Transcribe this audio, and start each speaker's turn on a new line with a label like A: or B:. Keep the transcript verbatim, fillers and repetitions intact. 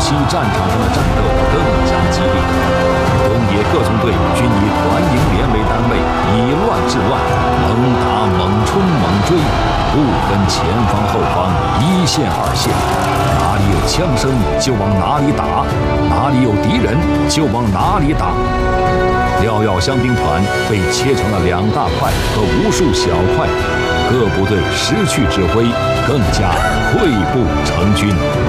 A: 西战场上的战斗更加激烈，东野各纵队均以团营连为单位，以乱治乱，猛打猛冲猛追，不分前方后方，一线二线，哪里有枪声就往哪里打，哪里有敌人就往哪里打。廖耀湘兵团被切成了两大块和无数小块，各部队失去指挥，更加溃不成军。